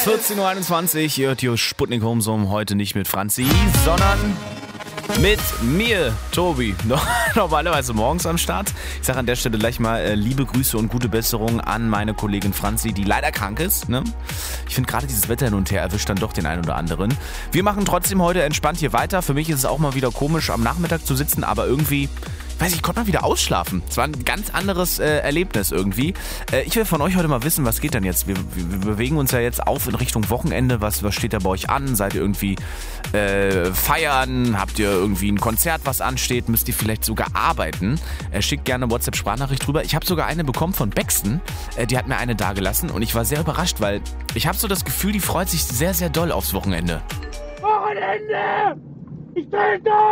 14.21 Uhr, ihr hört hier Sputnik Homesum, heute nicht mit Franzi, sondern mit mir, Tobi. Normalerweise morgens am Start. Ich sage an der Stelle gleich mal liebe Grüße und gute Besserung an meine Kollegin Franzi, die leider krank ist. Ne? Ich finde gerade dieses Wetter hin und her erwischt dann doch den einen oder anderen. Wir machen trotzdem heute entspannt hier weiter. Für mich ist es auch mal wieder komisch, am Nachmittag zu sitzen, aber irgendwie... ich konnte mal wieder ausschlafen. Es war ein ganz anderes Erlebnis irgendwie. Ich will von euch heute mal wissen, was geht denn jetzt? Wir bewegen uns ja jetzt auf in Richtung Wochenende. Was steht da bei euch an? Seid ihr irgendwie feiern? Habt ihr irgendwie ein Konzert, was ansteht? Müsst ihr vielleicht sogar arbeiten? Schickt gerne eine WhatsApp-Sprachnachricht rüber. Ich habe sogar eine bekommen von Baxton. Die hat mir eine dagelassen und ich war sehr überrascht, weil ich habe so das Gefühl, die freut sich sehr, sehr doll aufs Wochenende. Wochenende! Ich drehe durch!